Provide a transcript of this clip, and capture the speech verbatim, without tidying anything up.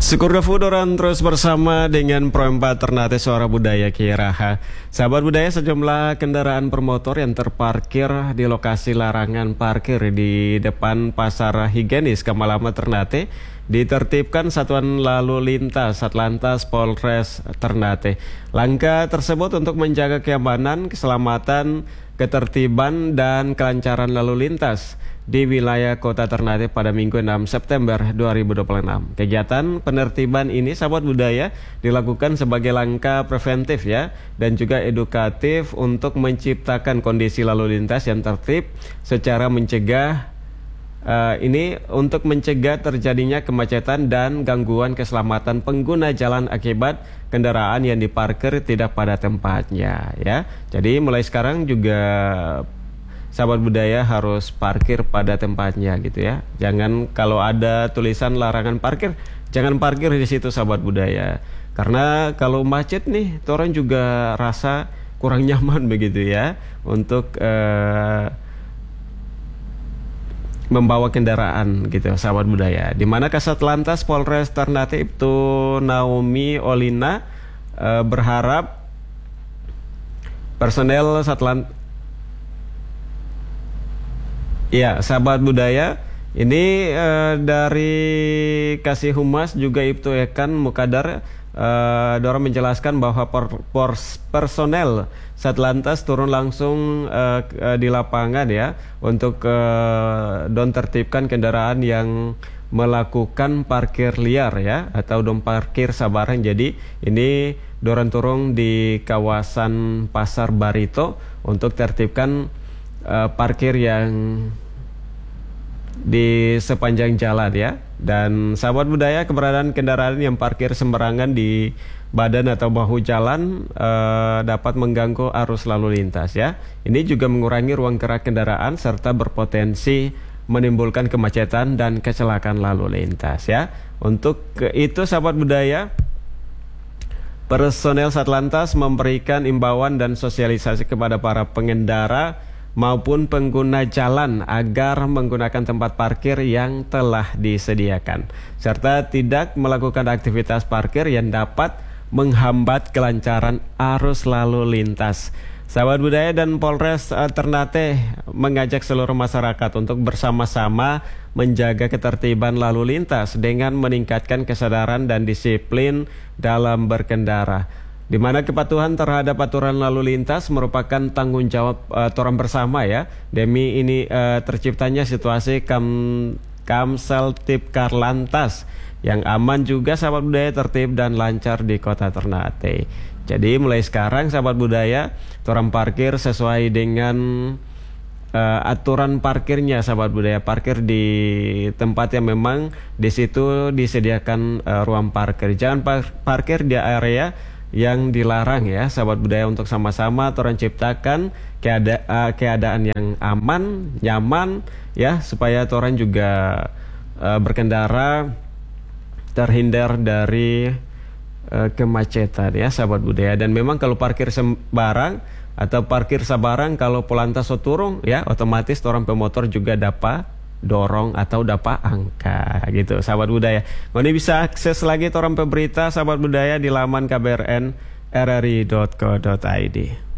Syukur Fudoran terus bersama dengan Pro empat Ternate Suara Budaya Kiraha. Sahabat budaya, sejumlah kendaraan bermotor yang terparkir di lokasi larangan parkir di depan Pasar Higienis Kamalama Ternate ditertibkan Satuan Lalu Lintas Satlantas Polres Ternate. Langkah tersebut untuk menjaga keamanan, keselamatan, ketertiban, dan kelancaran lalu lintas di wilayah Kota Ternate pada Minggu enam September dua ribu dua puluh enam. Kegiatan penertiban ini, sahabat budaya, dilakukan sebagai langkah preventif ya, dan juga edukatif untuk menciptakan kondisi lalu lintas yang tertib secara mencegah uh, ini untuk mencegah terjadinya kemacetan dan gangguan keselamatan pengguna jalan akibat kendaraan yang diparkir tidak pada tempatnya ya. Jadi mulai sekarang juga sahabat budaya harus parkir pada tempatnya gitu ya. Jangan kalau ada tulisan larangan parkir, jangan parkir di situ sahabat budaya. Karena kalau macet nih, orang juga rasa kurang nyaman begitu ya untuk uh, membawa kendaraan gitu sahabat budaya. Di mana Kasat Lantas Polres Ternate Ibtu Naomi Olina uh, berharap personel Satlantas ya, sahabat budaya, ini uh, dari Kasih Humas juga Ibtu Ekan Mukadar uh, dorong menjelaskan bahwa per, per, personel Satlantas turun langsung uh, uh, di lapangan ya untuk uh, don tertibkan kendaraan yang melakukan parkir liar ya atau don parkir sabaran. Jadi ini dorong turun di kawasan Pasar Barito untuk tertibkan uh, parkir yang di sepanjang jalan ya. Dan sahabat budaya, keberadaan kendaraan yang parkir sembarangan di badan atau bahu jalan eh, dapat mengganggu arus lalu lintas ya. Ini juga mengurangi ruang gerak kendaraan serta berpotensi menimbulkan kemacetan dan kecelakaan lalu lintas ya. Untuk itu sahabat budaya, personel Satlantas memberikan imbauan dan sosialisasi kepada para pengendara maupun pengguna jalan agar menggunakan tempat parkir yang telah disediakan serta tidak melakukan aktivitas parkir yang dapat menghambat kelancaran arus lalu lintas. Sahabat budaya dan Polres Ternate mengajak seluruh masyarakat untuk bersama-sama menjaga ketertiban lalu lintas dengan meningkatkan kesadaran dan disiplin dalam berkendara, di mana kepatuhan terhadap aturan lalu lintas merupakan tanggung jawab uh, orang bersama ya. Demi ini uh, terciptanya situasi kam Kamsel Tipkar Lantas yang aman juga sahabat budaya, tertib dan lancar di Kota Ternate. Jadi mulai sekarang sahabat budaya, orang parkir sesuai dengan uh, aturan parkirnya sahabat budaya. Parkir di tempat yang memang di situ disediakan uh, ruang parkir. Jangan par parkir di area yang dilarang ya sahabat budaya, untuk sama-sama orang ciptakan keada uh, keadaan yang aman, nyaman ya, supaya orang juga uh, berkendara terhindar dari uh, kemacetan ya sahabat budaya. Dan memang kalau parkir sembarang atau parkir sabarang, kalau polantas turun ya, otomatis orang pemotor juga dapat dorong atau dapat angka gitu sahabat budaya. Ini bisa akses lagi orang pemberita sahabat budaya di laman k b r n r r i dot co dot i d.